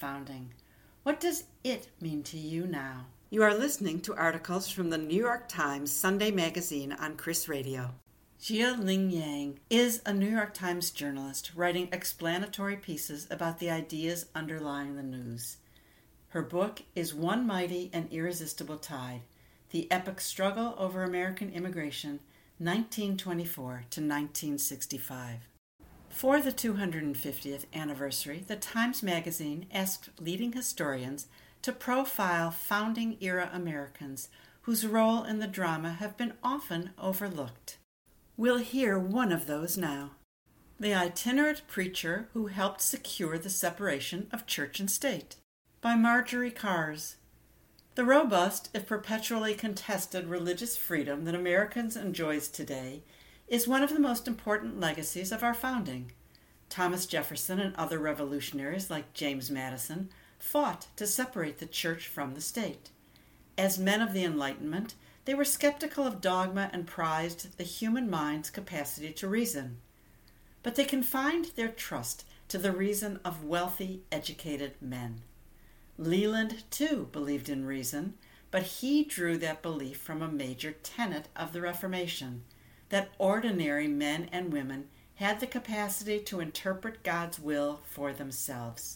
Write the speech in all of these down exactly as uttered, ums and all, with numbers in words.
founding. What does it mean to you now? You are listening to articles from the New York Times Sunday magazine on Chris Radio. Jia Ling Yang is a New York Times journalist writing explanatory pieces about the ideas underlying the news. Her book is One Mighty and Irresistible Tide, The Epic Struggle Over American Immigration, nineteen twenty-four to nineteen sixty-five. For the two hundred fiftieth anniversary, the Times Magazine asked leading historians to profile founding-era Americans whose role in the drama have been often overlooked. We'll hear one of those now. The itinerant preacher who helped secure the separation of church and state, by Marjorie Kars. The robust, if perpetually contested, religious freedom that Americans enjoys today is one of the most important legacies of our founding. Thomas Jefferson and other revolutionaries like James Madison fought to separate the church from the state. As men of the Enlightenment, they were skeptical of dogma and prized the human mind's capacity to reason. But they confined their trust to the reason of wealthy, educated men. Leland, too, believed in reason, but he drew that belief from a major tenet of the Reformation, that ordinary men and women had the capacity to interpret God's will for themselves.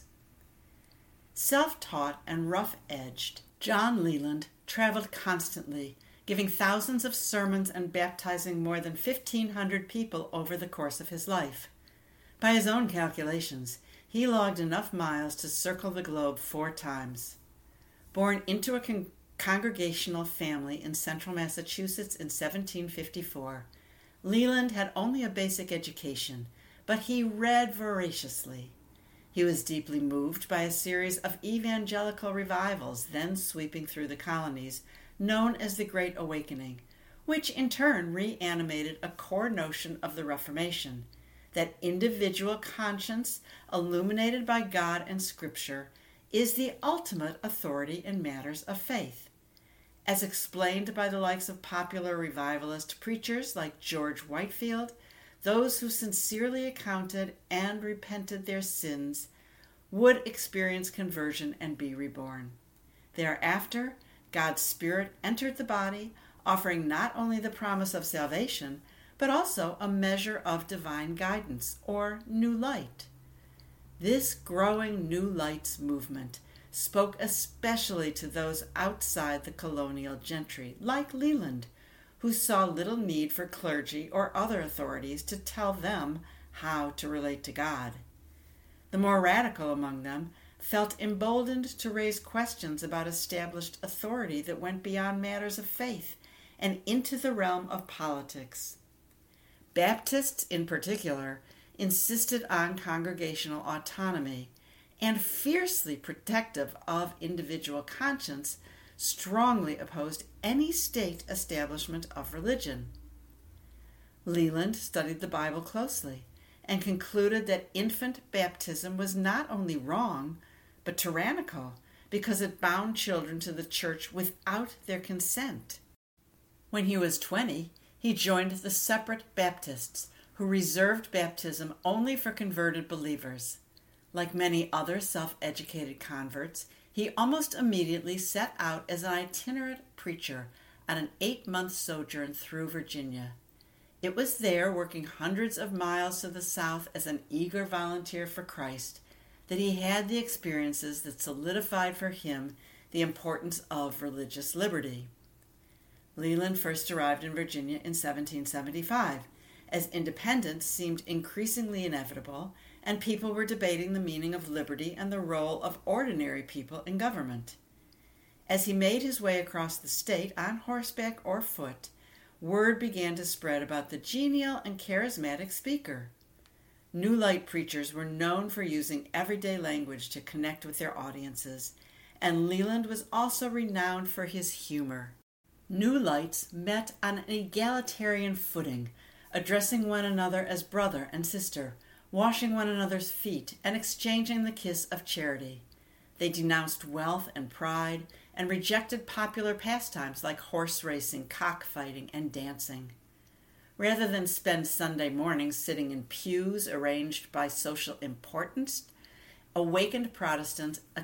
Self-taught and rough-edged, John Leland traveled constantly, giving thousands of sermons and baptizing more than fifteen hundred people over the course of his life. By his own calculations, he logged enough miles to circle the globe four times. Born into a con- congregational family in central Massachusetts in seventeen fifty-four, Leland had only a basic education, but he read voraciously. He was deeply moved by a series of evangelical revivals then sweeping through the colonies, known as the Great Awakening, which in turn reanimated a core notion of the Reformation, that individual conscience, illuminated by God and Scripture, is the ultimate authority in matters of faith. As explained by the likes of popular revivalist preachers like George Whitefield, those who sincerely accounted and repented their sins would experience conversion and be reborn. Thereafter, God's Spirit entered the body, offering not only the promise of salvation, but also a measure of divine guidance, or new light. This growing New Lights movement spoke especially to those outside the colonial gentry, like Leland, who saw little need for clergy or other authorities to tell them how to relate to God. The more radical among them felt emboldened to raise questions about established authority that went beyond matters of faith and into the realm of politics. Baptists, in particular, insisted on congregational autonomy, and fiercely protective of individual conscience, strongly opposed any state establishment of religion. Leland studied the Bible closely and concluded that infant baptism was not only wrong, but tyrannical, because it bound children to the church without their consent. When he was twenty, he joined the Separate Baptists, who reserved baptism only for converted believers. Like many other self-educated converts, he almost immediately set out as an itinerant preacher on an eight-month sojourn through Virginia. It was there, working hundreds of miles to the south as an eager volunteer for Christ, that he had the experiences that solidified for him the importance of religious liberty. Leland first arrived in Virginia in seventeen seventy-five, as independence seemed increasingly inevitable, and people were debating the meaning of liberty and the role of ordinary people in government. As he made his way across the state on horseback or foot, word began to spread about the genial and charismatic speaker. New Light preachers were known for using everyday language to connect with their audiences, and Leland was also renowned for his humor. New Lights met on an egalitarian footing, addressing one another as brother and sister, washing one another's feet, and exchanging the kiss of charity. They denounced wealth and pride, and rejected popular pastimes like horse racing, cockfighting, and dancing. Rather than spend Sunday mornings sitting in pews arranged by social importance, awakened Protestants